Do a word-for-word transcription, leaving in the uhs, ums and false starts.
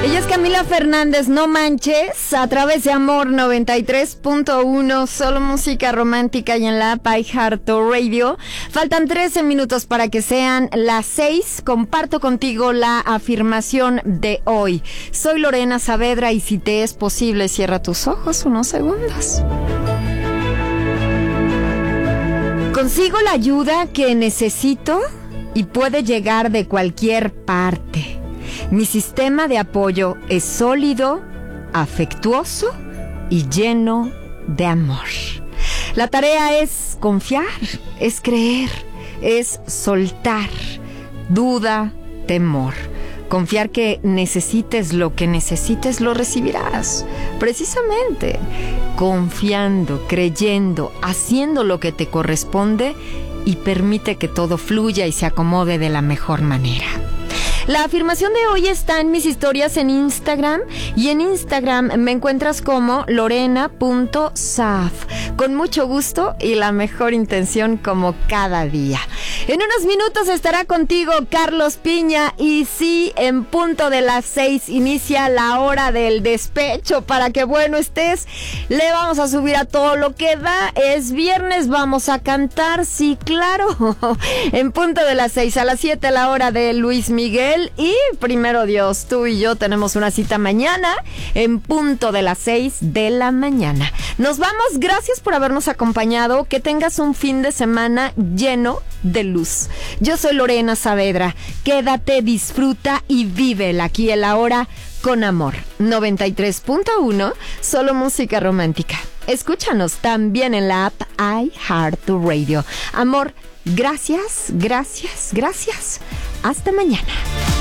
Ella es Camila Fernández, No Manches, a través de Amor noventa y tres punto uno, solo música romántica y en la app iHeartRadio. Faltan trece minutos para que sean las seis. Comparto contigo la afirmación de hoy. Soy Lorena Saavedra y si te es posible, cierra tus ojos unos segundos. Consigo la ayuda que necesito y puede llegar de cualquier parte. Mi sistema de apoyo es sólido, afectuoso y lleno de amor. La tarea es confiar, es creer, es soltar duda, temor. Confiar que necesites lo que necesites, lo recibirás. Precisamente, confiando, creyendo, haciendo lo que te corresponde y permite que todo fluya y se acomode de la mejor manera. La afirmación de hoy está en mis historias en Instagram y en Instagram me encuentras como lorena punto saaf. Con mucho gusto y la mejor intención como cada día. En unos minutos estará contigo Carlos Piña y sí, en punto de las seis inicia la hora del despecho para que bueno estés. Le vamos a subir a todo lo que da. Es viernes, vamos a cantar, sí, claro. En punto de las seis a las siete la hora de Luis Miguel. Y primero Dios, tú y yo tenemos una cita mañana en punto de las seis de la mañana. Nos vamos, gracias por habernos acompañado. Que tengas un fin de semana lleno de luz. Yo soy Lorena Saavedra. Quédate, disfruta y vive el aquí y el ahora con Amor noventa y tres punto uno, solo música romántica. Escúchanos también en la app iHeartRadio. Amor, gracias, gracias, gracias. Hasta mañana.